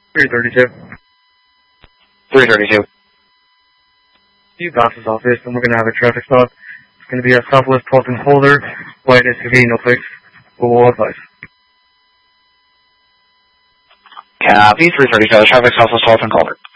332. 332. Steve Goss's office, and we're going to have a traffic stop. It's going to be at Southwest 12th and Holder, white SUV, no fix. We'll advise. Copy, 332, traffic Southwest 12th and Holder.